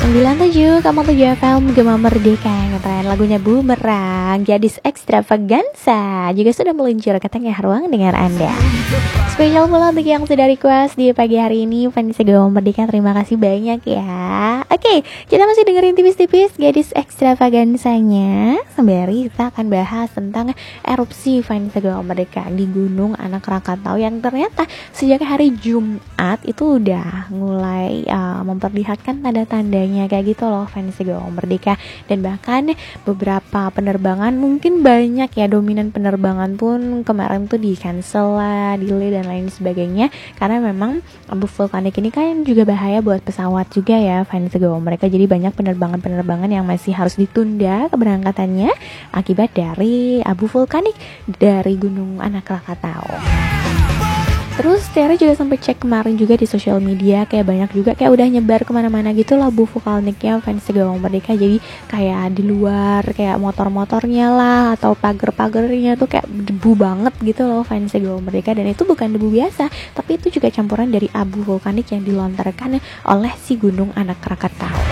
97,7 FM Gema Merdeka ngetren lagunya Bumerang, Gadis Extravaganza juga sudah meluncur ke tengah ruang dengar Anda. Spesial pula untuk yang sudah request di pagi hari ini, fans Gema Merdeka, terima kasih banyak ya. Oke, kita masih dengerin tipis-tipis Gadis Extravaganzanya. Sembari kita akan bahas tentang erupsi fans Gema Merdeka di Gunung Anak Rakatau yang ternyata sejak hari Jumat itu udah mulai memperlihatkan tanda-tandanya kayak gitu loh fans Gema Merdeka. Dan bahkan beberapa penerbangan, mungkin banyak ya, dominan penerbangan pun kemarin tuh di cancel lah, delay dan lain sebagainya, karena memang abu vulkanik ini kan juga bahaya buat pesawat juga ya fans Gema Merdeka. Jadi banyak penerbangan yang masih harus ditunda keberangkatannya akibat dari abu vulkanik dari Gunung Anak Rakatau. Terus Tiara juga sampai cek kemarin juga di sosial media, kayak banyak juga kayak udah nyebar kemana-mana gitu lah abu vulkaniknya fans Gema Merdeka. Jadi kayak di luar kayak motor-motornya lah atau pagar-pagarnya tuh kayak debu banget gitu loh fans Gema Merdeka. Dan itu bukan debu biasa, tapi itu juga campuran dari abu vulkanik yang dilontarkan oleh si Gunung Anak Rakatau.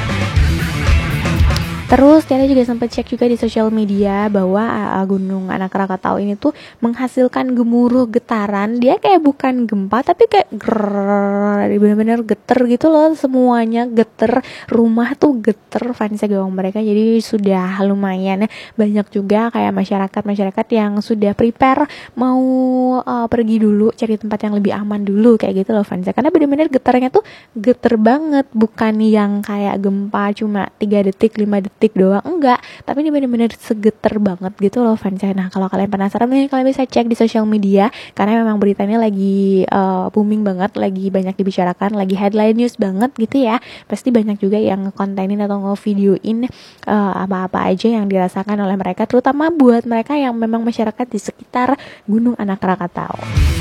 Terus Tiara juga sempat cek juga di sosial media bahwa Gunung Anak Rakatau ini tuh menghasilkan gemuruh getaran. Dia kayak bukan gempa tapi kayak bener-bener geter gitu loh, semuanya geter, rumah tuh geter fans Gema Merdeka. Jadi sudah lumayan banyak juga kayak masyarakat yang sudah prepare mau pergi dulu cari tempat yang lebih aman dulu kayak gitu loh fans. Karena bener-bener getarnya tuh geter banget, bukan yang kayak gempa cuma 3 detik 5 detik doang, enggak, tapi ini bener-bener segeter banget gitu loh fans. Nah kalau kalian penasaran nih, kalian bisa cek di sosial media karena memang beritanya lagi booming banget, lagi banyak dibicarakan, lagi headline news banget gitu ya. Pasti banyak juga yang kontenin atau nge-videoin apa-apa aja yang dirasakan oleh mereka, terutama buat mereka yang memang masyarakat di sekitar Gunung Anak Rakatau.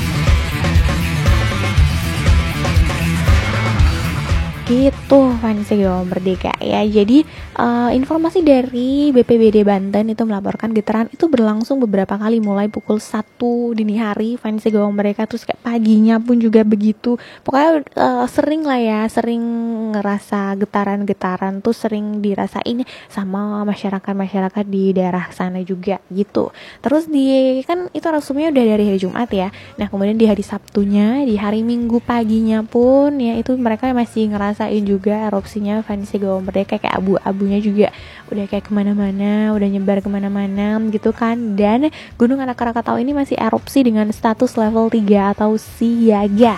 Gitu fans Gema Merdeka ya. Jadi informasi dari BPBD Banten itu melaporkan getaran itu berlangsung beberapa kali, mulai pukul 1 dini hari fans Gema Merdeka, terus kayak paginya pun juga begitu. Pokoknya sering lah ya, sering ngerasa getaran-getaran tuh sering dirasain sama masyarakat di daerah sana juga gitu. Terus kan itu resumnya udah dari hari Jumat ya. Nah kemudian di hari Sabtunya, di hari Minggu paginya pun ya itu mereka masih ngerasain juga erupsinya fans Gema Merdeka, kayak abu-abunya juga udah kayak kemana-mana, udah nyebar kemana-mana gitu kan. Dan Gunung Anak Rakatau ini masih erupsi dengan status level 3 atau siaga.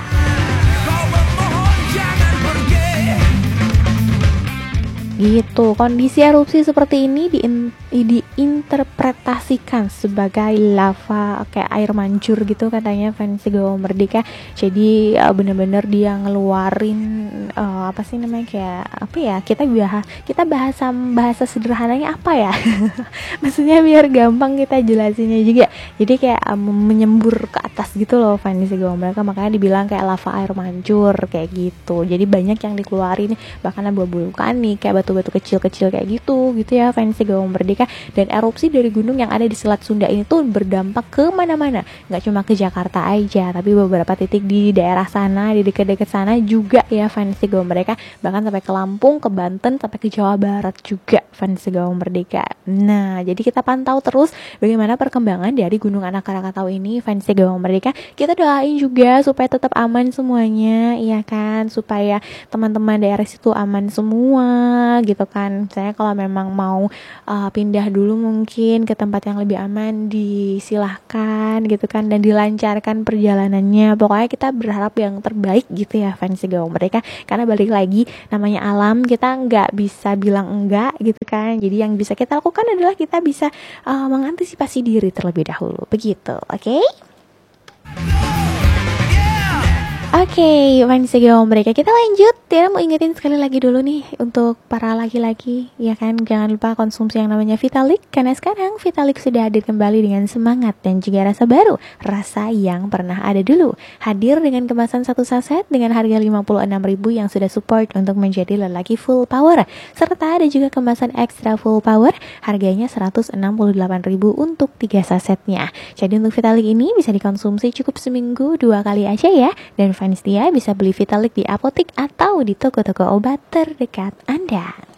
Gitu, kondisi erupsi seperti ini diinterpretasikan sebagai lava kayak air mancur gitu katanya fans Gema Merdeka. Jadi bener-bener dia ngeluarin apa sih namanya, kayak apa ya, kita bahasa sederhananya apa ya maksudnya biar gampang kita jelasinnya juga. Jadi kayak menyembur ke atas gitu loh fans Gema Merdeka, makanya dibilang kayak lava air mancur kayak gitu. Jadi banyak yang dikeluarin, bahkan abu-abu vulkanik kayak batu-batu kecil-kecil kayak gitu ya fans Gema Merdeka. Dan erupsi dari gunung yang ada di Selat Sunda ini tuh berdampak ke mana-mana, nggak cuma ke Jakarta aja, tapi beberapa titik di daerah sana, di dekat-dekat sana juga ya fans Gema Merdeka, bahkan sampai ke Lampung, ke Banten, sampai ke Jawa Barat juga fans Gema Merdeka. Nah jadi kita pantau terus bagaimana perkembangan dari Gunung Anak Rakatau ini fans Gema Merdeka. Kita doain juga supaya tetap aman semuanya ya kan, supaya teman-teman daerah situ aman semua gitu kan. Saya kalau memang mau pindah dulu mungkin ke tempat yang lebih aman, disilahkan gitu kan, dan dilancarkan perjalanannya. Pokoknya kita berharap yang terbaik gitu ya fans Gema Merdeka, karena balik lagi namanya alam, kita nggak bisa bilang enggak gitu kan. Jadi yang bisa kita lakukan adalah kita bisa mengantisipasi diri terlebih dahulu begitu. Oke, fans Gema Merdeka, kita lanjut. Tiara mau ingetin sekali lagi dulu nih untuk para laki-laki ya kan, jangan lupa konsumsi yang namanya Vitalik, karena sekarang Vitalik sudah hadir kembali dengan semangat dan juga rasa baru, rasa yang pernah ada dulu. Hadir dengan kemasan 1 saset dengan harga 56.000 yang sudah support untuk menjadi lelaki full power, serta ada juga kemasan extra full power harganya 168.000 untuk 3 sasetnya. Jadi untuk Vitalik ini bisa dikonsumsi cukup seminggu 2 kali aja ya. Dan fans dia bisa beli Vitalik di apotek atau di toko-toko obat terdekat Anda.